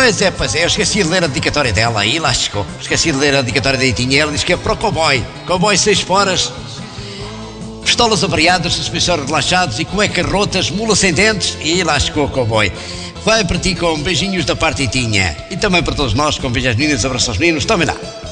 Pois é, eu esqueci de ler a dedicatória dela, aí lá chegou. Esqueci de ler a dedicatória da Itinha, ela diz que é para o cowboy 6 horas, pistolas avariadas, suspensórios relaxados e cuecas rotas, mula sem dentes, e lá chegou o cowboy. Vai para ti com beijinhos da parte Itinha, e também para todos nós com beijos meninos, abraços aos meninos, tomem lá.